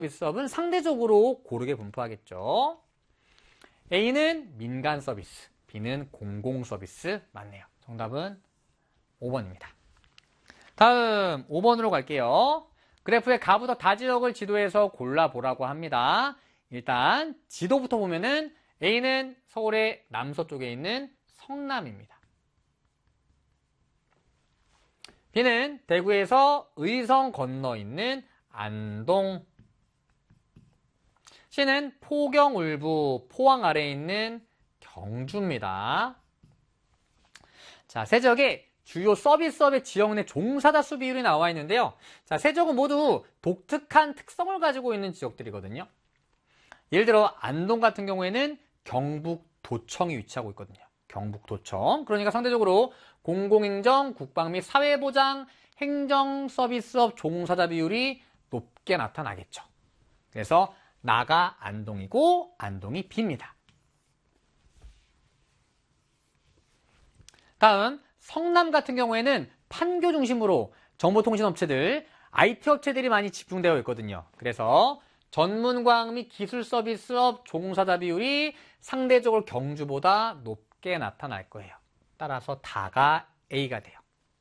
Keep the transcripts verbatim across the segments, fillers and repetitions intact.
서비스업은 상대적으로 고르게 분포하겠죠. A는 민간 서비스, B는 공공 서비스. 맞네요. 정답은 오 번입니다. 다음 오 번으로 갈게요. 그래프의 가부터 다 지역을 지도에서 골라보라고 합니다. 일단 지도부터 보면은 A는 서울의 남서쪽에 있는 성남입니다. B는 대구에서 의성 건너 있는 안동. C는 포경 울부 포항 아래에 있는 경주입니다. 자, 세 지역에 주요 서비스업의 지역 내 종사자 수 비율이 나와 있는데요. 자, 세 지역은 모두 독특한 특성을 가지고 있는 지역들이거든요. 예를 들어 안동 같은 경우에는 경북도청이 위치하고 있거든요. 경북도청. 그러니까 상대적으로 공공행정, 국방 및 사회보장, 행정 서비스업 종사자 비율이 높게 나타나겠죠. 그래서 나가 안동이고 안동이 B입니다. 다음 성남 같은 경우에는 판교 중심으로 정보통신업체들, 아이티 업체들이 많이 집중되어 있거든요. 그래서 전문과학 및 기술 서비스업 종사자 비율이 상대적으로 경주보다 높게 나타날 거예요. 따라서 다가 A가 돼요.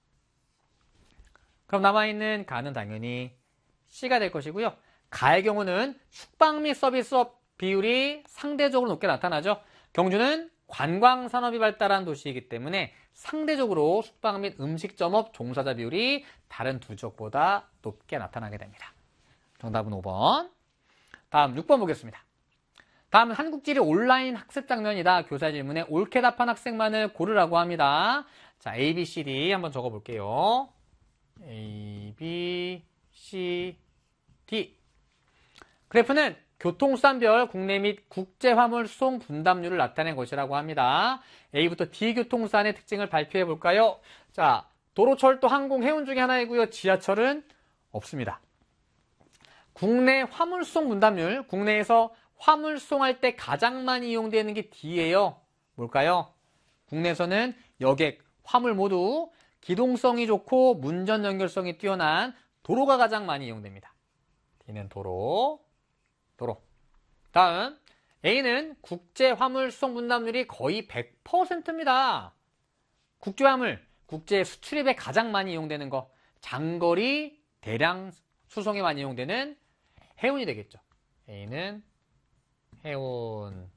그럼 남아있는 가는 당연히 C가 될 것이고요. 가의 경우는 숙박 및 서비스업 비율이 상대적으로 높게 나타나죠. 경주는 관광산업이 발달한 도시이기 때문에 상대적으로 숙박 및 음식점업 종사자 비율이 다른 두 지역보다 높게 나타나게 됩니다. 정답은 오 번. 다음 육 번 보겠습니다. 다음은 한국지리 온라인 학습 장면이다. 교사 질문에 옳게 답한 학생만을 고르라고 합니다. 자, A, B, C, D 한번 적어볼게요. A, B, C, D. 그래프는 교통수단별 국내 및 국제 화물 수송 분담률을 나타낸 것이라고 합니다. A부터 D 교통수단의 특징을 발표해 볼까요? 자, 도로, 철도, 항공, 해운 중에 하나이고요. 지하철은 없습니다. 국내 화물 수송 분담률, 국내에서 화물 수송할 때 가장 많이 이용되는 게 D예요. 뭘까요? 국내에서는 여객, 화물 모두 기동성이 좋고 문전 연결성이 뛰어난 도로가 가장 많이 이용됩니다. D는 도로, 도로. 다음 A는 국제 화물 수송 분담률이 거의 백 퍼센트입니다. 국제 화물, 국제 수출입에 가장 많이 이용되는 거, 장거리 대량 수송에 많이 이용되는 해운이 되겠죠. A는 해운.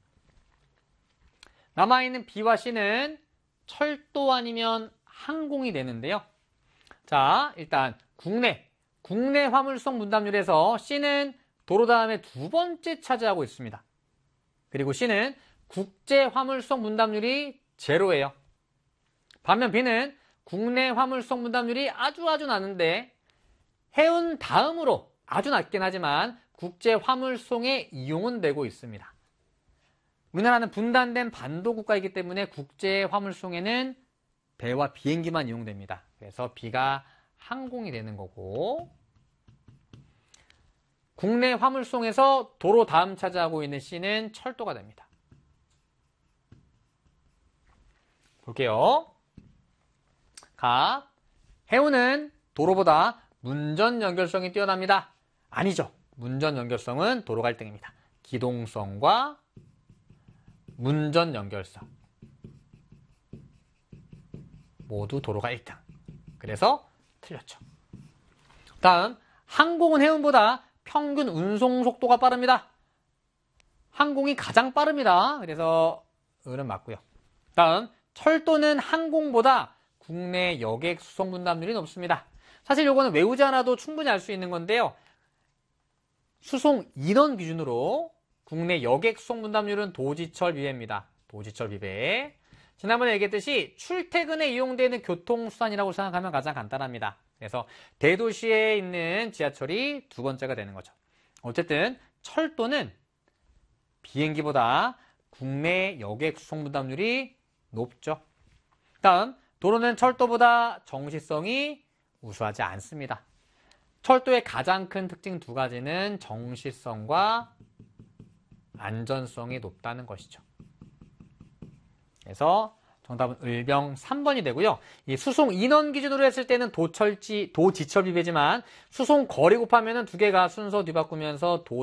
남아있는 B와 C는 철도 아니면 항공이 되는데요. 자, 일단 국내, 국내 화물 수송 분담률에서 C는 도로 다음에 두 번째 차지하고 있습니다. 그리고 C는 국제 화물 수송 분담률이 제로예요. 반면 B는 국내 화물 수송 분담률이 아주 아주 낮은데 해운 다음으로 아주 낮긴 하지만 국제 화물 수송에 이용은 되고 있습니다. 우리나라는 분단된 반도 국가이기 때문에 국제 화물 수송에는 배와 비행기만 이용됩니다. 그래서 B가 항공이 되는 거고, 국내 화물 수송에서 도로 다음 차지하고 있는 C는 철도가 됩니다. 볼게요. 가, 해운은 도로보다 문전 연결성이 뛰어납니다. 아니죠. 문전 연결성은 도로가 일 등입니다. 기동성과 문전 연결성 모두 도로가 일 등. 그래서 틀렸죠. 다음, 항공은 해운보다 평균 운송 속도가 빠릅니다. 항공이 가장 빠릅니다. 그래서 을은 맞고요. 다음, 철도는 항공보다 국내 여객 수송 분담률이 높습니다. 사실 요거는 외우지 않아도 충분히 알 수 있는 건데요. 수송 인원 기준으로 국내 여객 수송 분담률은 도지철 비배입니다. 도지철 비배. 지난번에 얘기했듯이 출퇴근에 이용되는 교통수단이라고 생각하면 가장 간단합니다. 그래서 대도시에 있는 지하철이 두 번째가 되는 거죠. 어쨌든 철도는 비행기보다 국내 여객 수송 분담률이 높죠. 다음, 도로는 철도보다 정시성이 우수하지 않습니다. 철도의 가장 큰 특징 두 가지는 정시성과 안전성이 높다는 것이죠. 그래서 정답은 을병 삼 번이 되고요. 이 수송 인원 기준으로 했을 때는 도철지, 도지철 비배지만 수송 거리 곱하면은 두 개가 순서 뒤바꾸면서 도